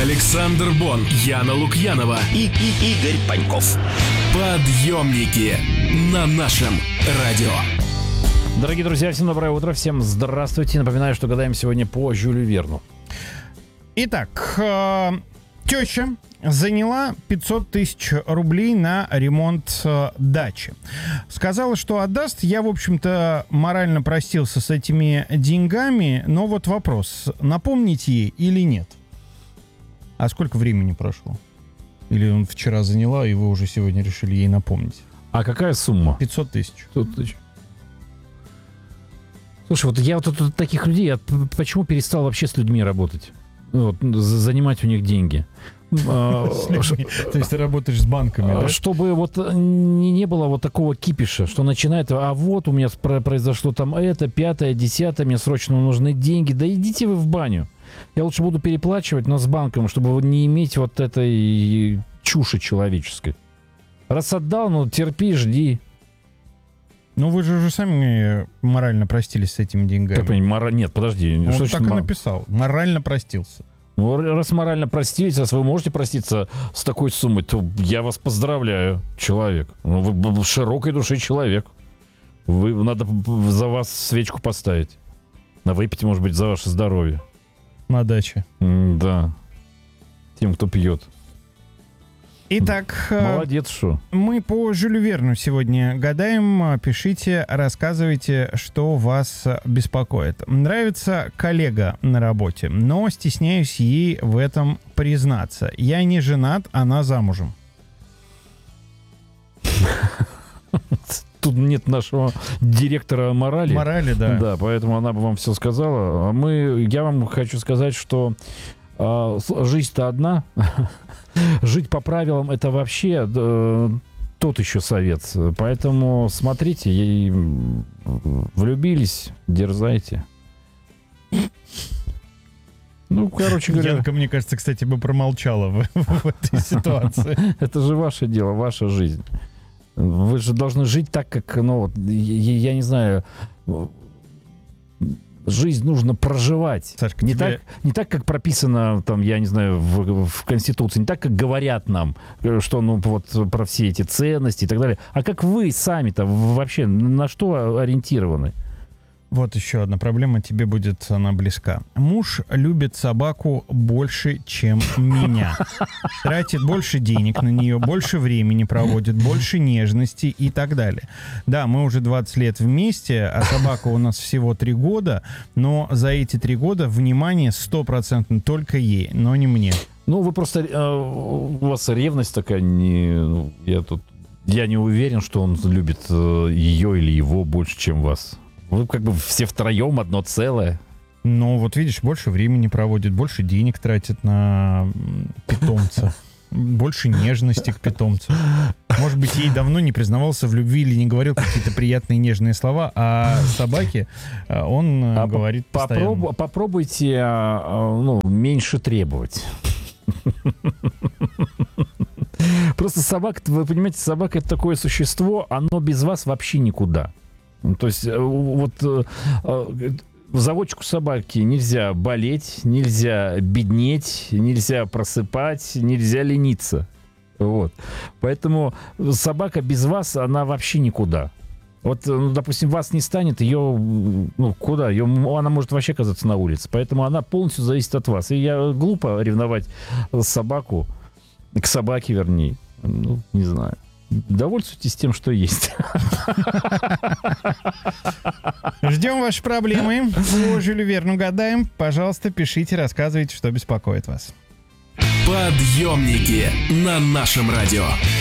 Александр Бон, Яна Лукьянова и Игорь Паньков. Подъемники на нашем радио. Дорогие друзья, всем доброе утро, всем здравствуйте. Напоминаю, что гадаем сегодня по Жюлю Верну. Итак, теща заняла 500 тысяч рублей на ремонт дачи. Сказала, что отдаст. Я, в общем-то, морально простился с этими деньгами. Но вот вопрос, напомнить ей или нет? А сколько времени прошло? Или он вчера заняла, и вы уже сегодня решили ей напомнить? А какая сумма? 500 тысяч. 500 тысяч. Слушай, вот я вот от таких людей, я почему перестал вообще с людьми работать? Вот, занимать у них деньги. То есть ты работаешь с банками, да? Чтобы вот не было вот такого кипиша, что начинает, а вот у меня произошло там это, 5-е, 10-е, мне срочно нужны деньги. Да идите вы в баню. Я лучше буду переплачивать, но с банком, чтобы не иметь вот этой чуши человеческой. Раз отдал, ну терпи, жди. Ну вы же уже сами морально простились с этими деньгами. Как, нет, подожди. Он так и написал. Морально простился. Ну, раз морально простились, раз вы можете проститься с такой суммой, то я вас поздравляю, человек. Ну, вы широкой души человек. Надо за вас свечку поставить. Выпить, может быть, за ваше здоровье. На даче. Да. Тем, кто пьет. Итак, молодец, что. Мы по Жюлю Верну сегодня гадаем. Пишите, рассказывайте, что вас беспокоит. Нравится коллега на работе, но стесняюсь ей в этом признаться. Я не женат, она замужем. Тут нет нашего директора морали. Морали, да. Да, поэтому она бы вам все сказала. Я вам хочу сказать, что жизнь-то одна. Жить по правилам — это вообще тот еще совет. Поэтому смотрите, влюбились, дерзайте. Ну, короче говоря... Янка, мне кажется, кстати, бы промолчала в этой ситуации. Это же ваше дело, ваша жизнь. Вы же должны жить так, как, ну, вот, я не знаю... Жизнь нужно проживать. Сашка, не так, как прописано, там, я не знаю, в Конституции, не так, как говорят нам, что, ну, вот, про все эти ценности и так далее, а как вы сами-то вообще на что ориентированы? Вот еще одна проблема, тебе будет она близка. Муж любит собаку больше, чем меня. Тратит больше денег на нее, больше времени проводит, больше нежности и так далее. Да, мы уже 20 лет вместе, а собака у нас всего 3 года, но за эти 3 года внимание 100% только ей, но не мне. Ну, вы просто... у вас ревность такая, я не уверен, что он любит ее или его больше, чем вас. Вы как бы все втроем одно целое. Ну, вот видишь, больше времени проводит, больше денег тратит на питомца. Больше нежности к питомцу. Может быть, ей давно не признавался в любви или не говорил какие-то приятные нежные слова, а собаке он говорит постоянно. Попробуйте меньше требовать. Просто собака, вы понимаете, собака — это такое существо, оно без вас вообще никуда. То есть вот заводчику собаки нельзя болеть, нельзя беднеть, нельзя просыпать, нельзя лениться. Вот. Поэтому собака без вас, она вообще никуда. Вот, допустим, вас не станет, ее, куда? Она может вообще оказаться на улице. Поэтому она полностью зависит от вас. И я глупо ревновать собаку, к собаке, вернее. Не знаю. Довольствуйтесь тем, что есть. Ждем ваши проблемы. По Жюлю Верну гадаем. Пожалуйста, пишите, рассказывайте, что беспокоит вас. Подъемники на нашем радио.